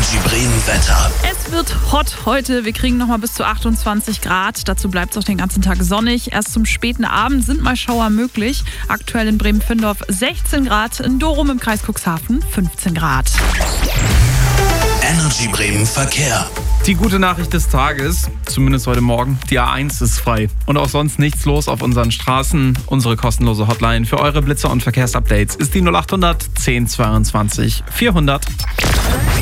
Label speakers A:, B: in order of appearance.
A: Energy Bremen Wetter.
B: Es wird hot heute. Wir kriegen nochmal bis zu 28 Grad. Dazu bleibt es auch den ganzen Tag sonnig. Erst zum späten Abend sind mal Schauer möglich. Aktuell in Bremen-Findorf 16 Grad, in Dorum im Kreis Cuxhaven 15 Grad.
A: Energy Bremen Verkehr.
C: Die gute Nachricht des Tages, zumindest heute Morgen, die A1 ist frei. Und auch sonst nichts los auf unseren Straßen. Unsere kostenlose Hotline für eure Blitzer und Verkehrsupdates ist die 0800 10 22 400.